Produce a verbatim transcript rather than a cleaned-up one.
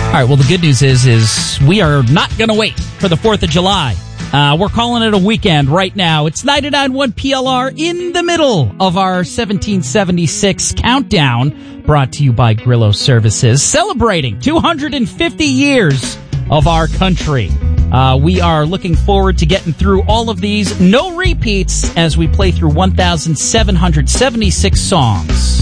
All right, well, the good news is, is we are not going to wait for the fourth of July. Uh, we're calling it a weekend right now. It's ninety-nine point one P L R in the middle of our seventeen seventy-six countdown, brought to you by Grillo Services, celebrating two hundred fifty years of our country. Uh, we are looking forward to getting through all of these. No repeats as we play through one thousand seven hundred seventy-six songs.